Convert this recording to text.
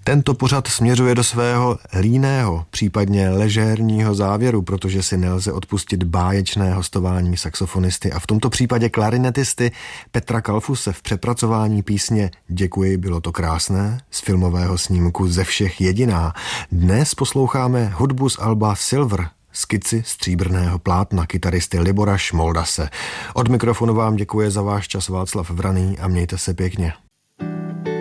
Tento pořad směřuje do svého líného, případně ležérního závěru, protože si nelze odpustit báječné hostování saxofonisty a v tomto případě klarinetisty Petra Kalfuse v přepracování písně Děkuji, bylo to krásné z filmového snímku Ze všech jediná. Dnes posloucháme hudbu z alba Silver, skici stříbrného plátna kytaristy Libora Šmoldase. Od mikrofonu vám děkuje za váš čas Václav Vraný a mějte se pěkně.